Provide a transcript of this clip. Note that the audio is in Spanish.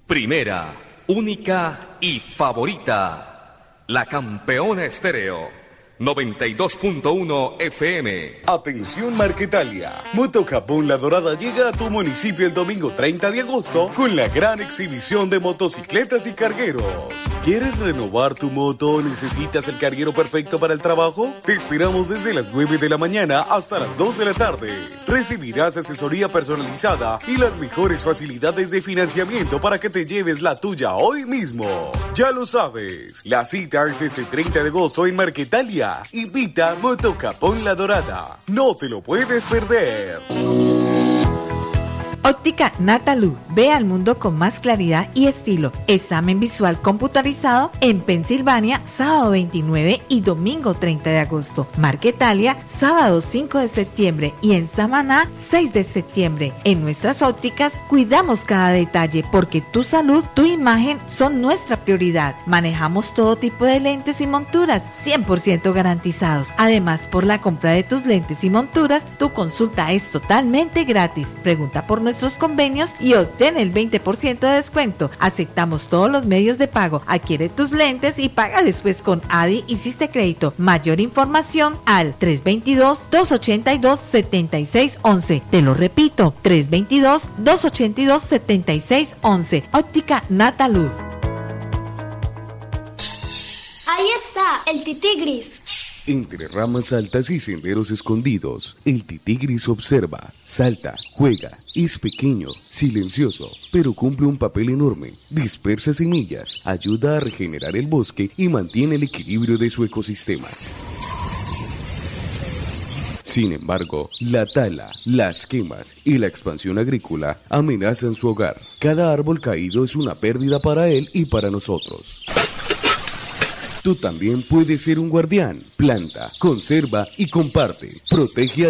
Primera, única y favorita. La Campeona Estéreo. 92.1 FM. Atención Marquetalia. Moto Japón La Dorada llega a tu municipio el domingo 30 de agosto con la gran exhibición de motocicletas y cargueros. ¿Quieres renovar tu moto o necesitas el carguero perfecto para el trabajo? Te esperamos desde las 9 de la mañana hasta las 2 de la tarde. Recibirás asesoría personalizada y las mejores facilidades de financiamiento para que te lleves la tuya hoy mismo. Ya lo sabes, la cita es este 30 de agosto en Marquetalia. Invita Moto Japón La Dorada. No te lo puedes perder. Óptica Natalú. Ve al mundo con más claridad y estilo. Examen visual computarizado en Pensilvania, sábado 29 y domingo 30 de agosto. Marquetalia, sábado 5 de septiembre y en Samaná, 6 de septiembre. En nuestras ópticas cuidamos cada detalle porque tu salud, tu imagen son nuestra prioridad. Manejamos todo tipo de lentes y monturas 100% garantizados. Además, por la compra de tus lentes y monturas, tu consulta es totalmente gratis. Pregunta por nuestros convenios y obtén el 20% de descuento. Aceptamos todos los medios de pago. Adquiere tus lentes y paga después con ADI y Siste Crédito. Mayor información al 322-282-7611. Te lo repito, 322-282-7611. Óptica Natalú. Ahí está, el titigris. Entre ramas altas y senderos escondidos, el titigris observa, salta, juega, es pequeño, silencioso, pero cumple un papel enorme. Dispersa semillas, ayuda a regenerar el bosque y mantiene el equilibrio de su ecosistema. Sin embargo, la tala, las quemas y la expansión agrícola amenazan su hogar. Cada árbol caído es una pérdida para él y para nosotros. Tú también puedes ser un guardián. Planta, conserva y comparte. Protege a